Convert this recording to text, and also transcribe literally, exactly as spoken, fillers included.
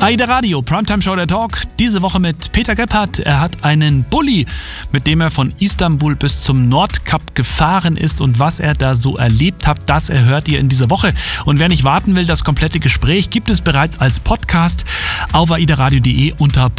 AIDA Radio, Primetime Show der Talk, diese Woche mit Peter Gebhardt. Er hat einen Bulli, mit dem er von Istanbul bis zum Nordkap gefahren ist, und was er da so erlebt hat, das erhört ihr in dieser Woche. Und wer nicht warten will, das komplette Gespräch gibt es bereits als Podcast auf aidaradio punkt de unter